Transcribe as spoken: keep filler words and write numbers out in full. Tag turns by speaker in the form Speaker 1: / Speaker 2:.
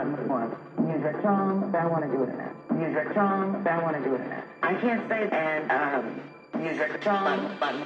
Speaker 1: bottom of one. Music song, I want to do it in that. Music song, I want to do it in that. I can't say and um, music song, button.